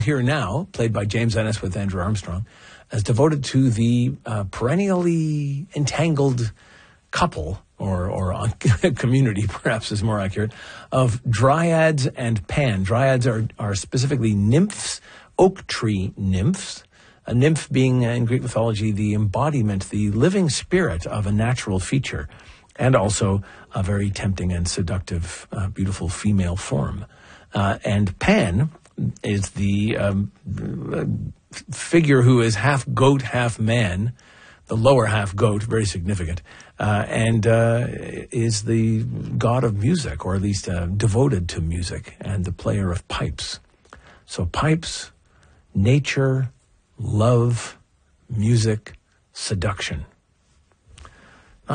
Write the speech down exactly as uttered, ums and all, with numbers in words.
Here Now, played by James Ennis with Andrew Armstrong, as devoted to the uh, perennially entangled couple, or, or uh, community, perhaps is more accurate, of dryads and Pan. Dryads are, are specifically nymphs, oak tree nymphs. A nymph being, uh, in Greek mythology, the embodiment, the living spirit of a natural feature, and also a very tempting and seductive, uh, beautiful female form. Uh, and Pan is the um, figure who is half goat, half man, the lower half goat, very significant, uh, and uh, is the god of music, or at least uh, devoted to music, and the player of pipes. So pipes, nature, love, music, seduction.